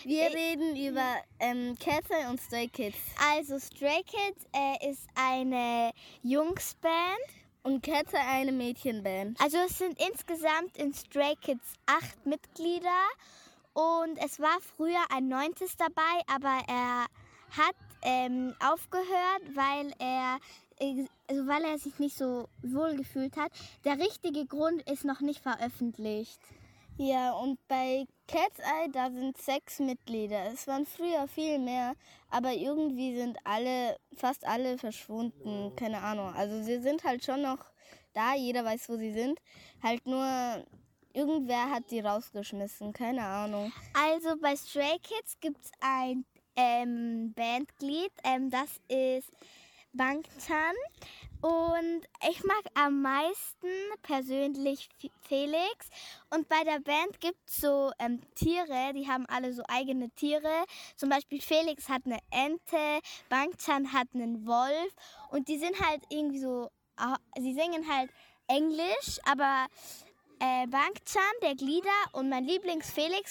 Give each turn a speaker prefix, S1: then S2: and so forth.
S1: Wir reden über Cat's Eye und Stray Kids.
S2: Also Stray Kids ist eine Jungsband.
S1: Und Cat's Eye eine Mädchenband.
S2: Also es sind insgesamt in Stray Kids 8 Mitglieder. Und es war früher ein 9. dabei, aber er hat aufgehört, weil er sich nicht so wohl gefühlt hat. Der richtige Grund ist noch nicht veröffentlicht.
S1: Ja, und bei Cat's Eye, da sind 6 Mitglieder. Es waren früher viel mehr, aber irgendwie sind fast alle verschwunden. Keine Ahnung. Also sie sind halt schon noch da, jeder weiß, wo sie sind. Halt nur, irgendwer hat die rausgeschmissen, keine Ahnung.
S2: Also bei Stray Kids gibt es ein Bandglied, das ist Bangchan. Und ich mag am meisten persönlich Felix. Und bei der Band gibt es so Tiere, die haben alle so eigene Tiere. Zum Beispiel Felix hat eine Ente, Bangchan hat einen Wolf. Und die sind halt irgendwie so, sie singen halt Englisch, aber Bangchan, der Glieder und mein Lieblings-Felix